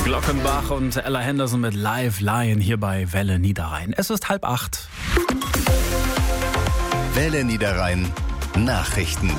Glockenbach und Ella Henderson mit Live Lion hier bei Welle Niederrhein. Es ist 7:30. Welle Niederrhein Nachrichten.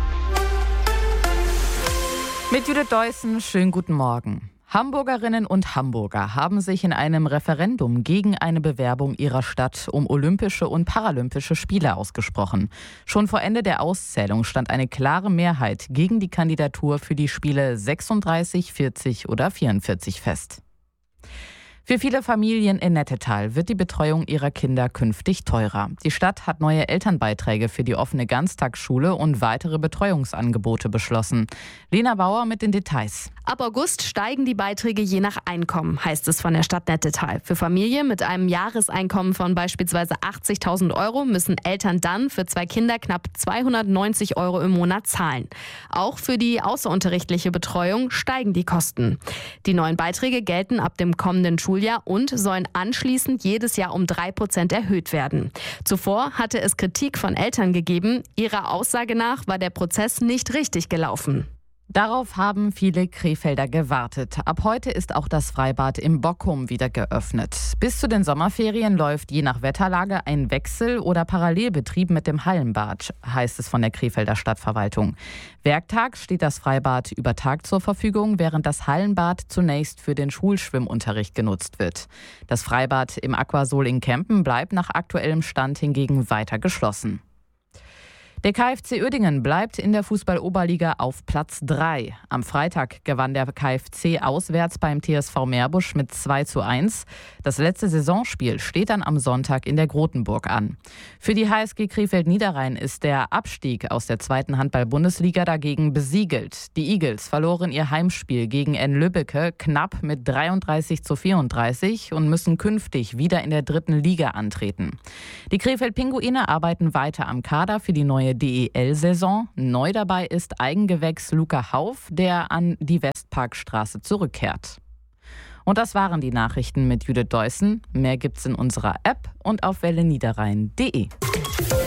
Mit Judith Deussen, schönen guten Morgen. Hamburgerinnen und Hamburger haben sich in einem Referendum gegen eine Bewerbung ihrer Stadt um Olympische und Paralympische Spiele ausgesprochen. Schon vor Ende der Auszählung stand eine klare Mehrheit gegen die Kandidatur für die Spiele 36, 40 oder 44 fest. Für viele Familien in Nettetal wird die Betreuung ihrer Kinder künftig teurer. Die Stadt hat neue Elternbeiträge für die offene Ganztagsschule und weitere Betreuungsangebote beschlossen. Lena Bauer mit den Details. Ab August steigen die Beiträge je nach Einkommen, heißt es von der Stadt Nettetal. Für Familien mit einem Jahreseinkommen von beispielsweise 80.000 Euro müssen Eltern dann für 2 Kinder knapp 290 Euro im Monat zahlen. Auch für die außerunterrichtliche Betreuung steigen die Kosten. Die neuen Beiträge gelten ab dem kommenden Schuljahr und sollen anschließend jedes Jahr um 3% erhöht werden. Zuvor hatte es Kritik von Eltern gegeben. Ihrer Aussage nach war der Prozess nicht richtig gelaufen. Darauf haben viele Krefelder gewartet. Ab heute ist auch das Freibad im Bockum wieder geöffnet. Bis zu den Sommerferien läuft je nach Wetterlage ein Wechsel- oder Parallelbetrieb mit dem Hallenbad, heißt es von der Krefelder Stadtverwaltung. Werktags steht das Freibad über Tag zur Verfügung, während das Hallenbad zunächst für den Schulschwimmunterricht genutzt wird. Das Freibad im Aquasol in Kempen bleibt nach aktuellem Stand hingegen weiter geschlossen. Der KFC Uerdingen bleibt in der Fußball-Oberliga auf Platz 3. Am Freitag gewann der KFC auswärts beim TSV Meerbusch mit 2:1. Das letzte Saisonspiel steht dann am Sonntag in der Grotenburg an. Für die HSG Krefeld-Niederrhein ist der Abstieg aus der 2. Handball-Bundesliga dagegen besiegelt. Die Eagles verloren ihr Heimspiel gegen N. Lübbecke knapp mit 33:34 und müssen künftig wieder in der 3. Liga antreten. Die Krefeld-Pinguine arbeiten weiter am Kader für die neue DEL-Saison. Neu dabei ist Eigengewächs Luca Hauf, der an die Westparkstraße zurückkehrt. Und das waren die Nachrichten mit Judith Deussen. Mehr gibt's in unserer App und auf welleniederrhein.de.